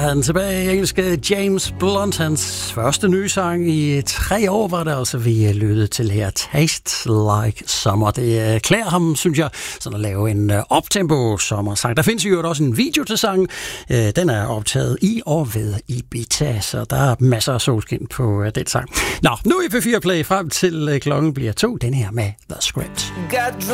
Han tilbage, engelske James Blunt, hans første nye sang i 3 år var det altså, vi lyttede til her, Taste Like Summer. Det klæder ham, synes jeg, sådan at lave en optempo sommersang. Der findes jo også en video til sangen. Den er optaget i og ved Ibiza, så der er masser af solskin på den sang. Nå, nu i P4 Play frem til klokken bliver 2, den her med The Script.